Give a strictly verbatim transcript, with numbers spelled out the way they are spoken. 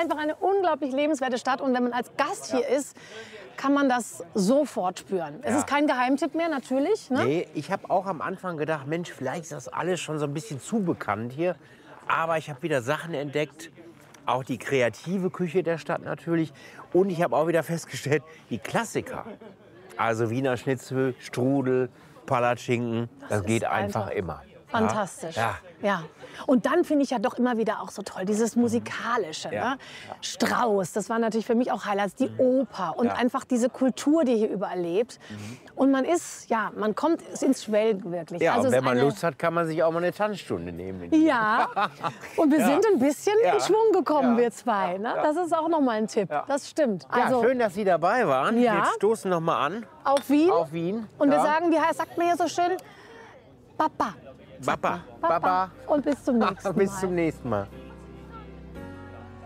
einfach eine unglaublich lebenswerte Stadt. Und wenn man als Gast hier ist, kann man das sofort spüren. Es Ja. ist kein Geheimtipp mehr, natürlich. Ne? Nee, ich habe auch am Anfang gedacht, Mensch, vielleicht ist das alles schon so ein bisschen zu bekannt hier. Aber ich habe wieder Sachen entdeckt, auch die kreative Küche der Stadt natürlich. Und ich habe auch wieder festgestellt, die Klassiker. Also Wiener Schnitzel, Strudel, Palatschinken, das, das geht einfach, einfach immer. Fantastisch. Ja. Ja. Und dann finde ich ja doch immer wieder auch so toll, dieses Musikalische. Ja. Ne? Strauss, das war natürlich für mich auch Highlights, die Oper und Ja. einfach diese Kultur, die hier überall lebt. Mhm. Und man ist, ja, man kommt ins Schwelgen wirklich. Ja, also und wenn man eine... Lust hat, kann man sich auch mal eine Tanzstunde nehmen. Ja, und wir Ja. sind ein bisschen Ja. in Schwung gekommen, Ja. wir zwei. Ne? Das ist auch noch mal ein Tipp. Ja. Das stimmt. Ja, Also schön, dass Sie dabei waren. Ja. Wir stoßen noch mal an auf Wien. auf Wien. Und wir Ja. sagen, wie heißt, sagt man hier so schön, Papa. Baba. Papa. Baba. Und bis zum nächsten Mal. Bis zum nächsten Mal.